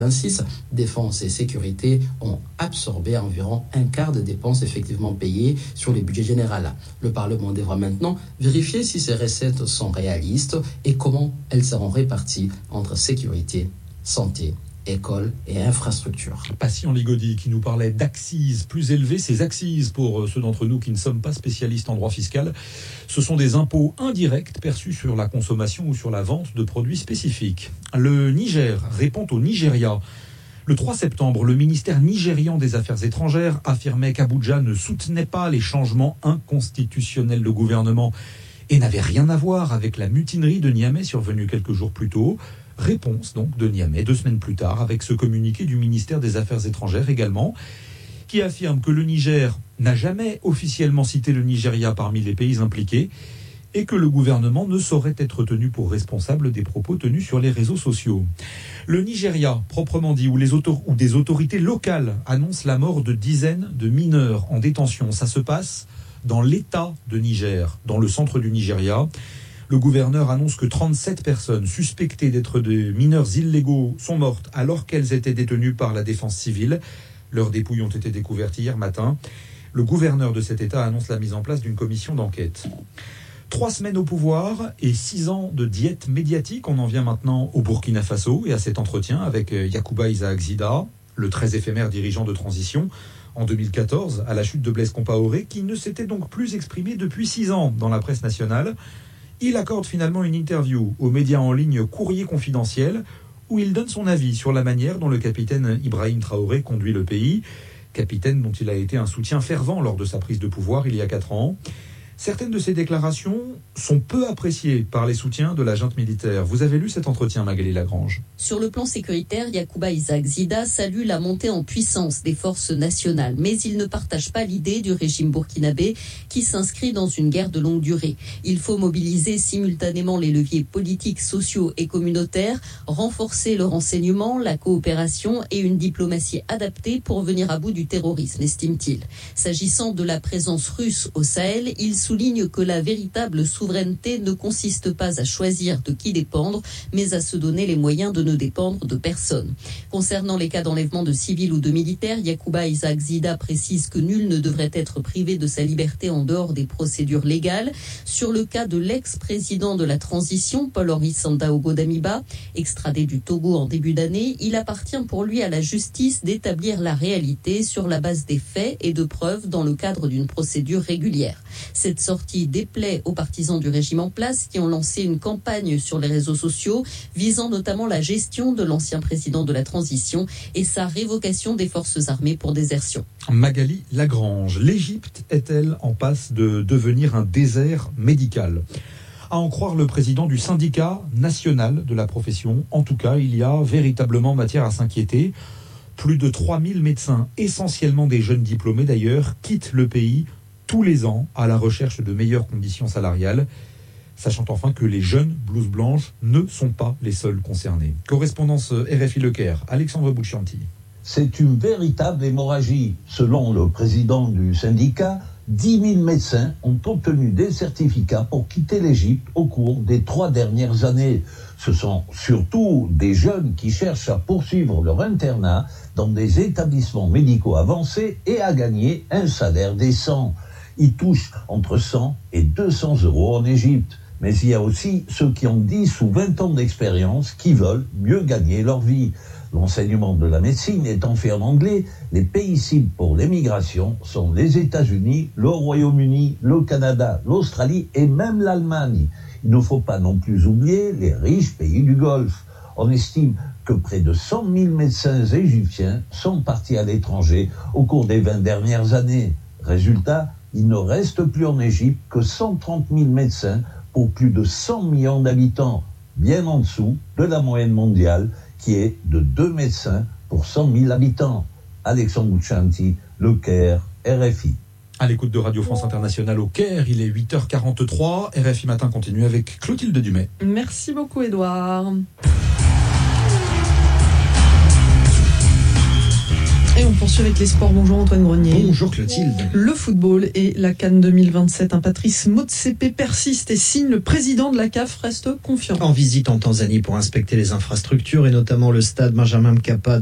2026, défense et sécurité ont absorbé environ un quart des dépenses effectivement payées sur le budget général. Le Parlement devra maintenant vérifier si ces recettes sont réalistes et comment elles seront réparties entre sécurité, santé, école et infrastructure. Patient Ligodi qui nous parlait d'axes plus élevées. Ces axes, pour ceux d'entre nous qui ne sommes pas spécialistes en droit fiscal, ce sont des impôts indirects perçus sur la consommation ou sur la vente de produits spécifiques. Le Niger répond au Nigeria. Le 3 septembre, le ministère nigérian des Affaires étrangères affirmait qu'Abuja ne soutenait pas les changements inconstitutionnels de gouvernement et n'avait rien à voir avec la mutinerie de Niamey survenue quelques jours plus tôt. Réponse donc de Niamey 2 semaines plus tard avec ce communiqué du ministère des Affaires étrangères également qui affirme que le Niger n'a jamais officiellement cité le Nigeria parmi les pays impliqués et que le gouvernement ne saurait être tenu pour responsable des propos tenus sur les réseaux sociaux. Le Nigeria, proprement dit, où des autorités locales annoncent la mort de dizaines de mineurs en détention. Ça se passe dans l'État de Niger, dans le centre du Nigeria. Le gouverneur annonce que 37 personnes suspectées d'être des mineurs illégaux sont mortes alors qu'elles étaient détenues par la défense civile. Leurs dépouilles ont été découvertes hier matin. Le gouverneur de cet État annonce la mise en place d'une commission d'enquête. 3 semaines au pouvoir et 6 ans de diète médiatique. On en vient maintenant au Burkina Faso et à cet entretien avec Yacouba Isaac Zida, le très éphémère dirigeant de transition en 2014 à la chute de Blaise Compaoré, qui ne s'était donc plus exprimé depuis 6 ans dans la presse nationale. Il accorde finalement une interview aux médias en ligne Courrier Confidentiel où il donne son avis sur la manière dont le capitaine Ibrahim Traoré conduit le pays, capitaine dont il a été un soutien fervent lors de sa prise de pouvoir il y a 4 ans. Certaines de ces déclarations sont peu appréciées par les soutiens de la junte militaire. Vous avez lu cet entretien, Magali Lagrange. Sur le plan sécuritaire, Yacouba Isaac Zida salue la montée en puissance des forces nationales, mais il ne partage pas l'idée du régime burkinabé qui s'inscrit dans une guerre de longue durée. Il faut mobiliser simultanément les leviers politiques, sociaux et communautaires, renforcer le renseignement, la coopération et une diplomatie adaptée pour venir à bout du terrorisme, estime-t-il. S'agissant de la présence russe au Sahel, il souligne que la véritable souveraineté ne consiste pas à choisir de qui dépendre, mais à se donner les moyens de ne dépendre de personne. Concernant les cas d'enlèvement de civils ou de militaires, Yacouba Isaac Zida précise que nul ne devrait être privé de sa liberté en dehors des procédures légales. Sur le cas de l'ex-président de la transition, Paul-Henri Sandaogo Damiba, extradé du Togo en début d'année, il appartient pour lui à la justice d'établir la réalité sur la base des faits et de preuves dans le cadre d'une procédure régulière. Cette sortie déplaît aux partisans du régime en place qui ont lancé une campagne sur les réseaux sociaux visant notamment la gestion de l'ancien président de la transition et sa révocation des forces armées pour désertion. Magali Lagrange, l'Égypte est-elle en passe de devenir un désert médical ? À en croire le président du syndicat national de la profession, en tout cas, il y a véritablement matière à s'inquiéter. Plus de 3000 médecins, essentiellement des jeunes diplômés d'ailleurs, quittent le pays tous les ans à la recherche de meilleures conditions salariales, sachant enfin que les jeunes blouses blanches ne sont pas les seuls concernés. Correspondance RFI Le Caire, Alexandre Bouchanti. C'est une véritable hémorragie. Selon le président du syndicat, 10 000 médecins ont obtenu des certificats pour quitter l'Égypte au cours des 3 dernières années. Ce sont surtout des jeunes qui cherchent à poursuivre leur internat dans des établissements médicaux avancés et à gagner un salaire décent. Ils touchent entre 100 et 200 euros en Égypte. Mais il y a aussi ceux qui ont 10 ou 20 ans d'expérience qui veulent mieux gagner leur vie. L'enseignement de la médecine étant fait en anglais, les pays cibles pour l'émigration sont les États-Unis, le Royaume-Uni, le Canada, l'Australie et même l'Allemagne. Il ne faut pas non plus oublier les riches pays du Golfe. On estime que près de 100 000 médecins égyptiens sont partis à l'étranger au cours des 20 dernières années. Résultat, il ne reste plus en Égypte que 130 000 médecins pour plus de 100 millions d'habitants, bien en dessous de la moyenne mondiale qui est de 2 médecins pour 100 000 habitants. Alexandre Bouchanti, Le Caire, RFI. À l'écoute de Radio France Internationale au Caire, il est 8h43. RFI Matin continue avec Clotilde Dumais. Merci beaucoup, Édouard. Et on poursuit avec les sports. Bonjour Antoine Grenier. Bonjour Clotilde. Le football et la CAN 2027. Patrice Motsepe persiste et signe. Le président de la CAF reste confiant. En visite en Tanzanie pour inspecter les infrastructures et notamment le stade Benjamin Mkapa